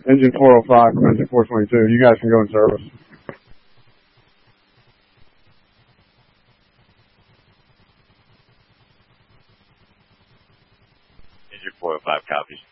engine 405 from engine 422. You guys can go in service. Engine 405 copies.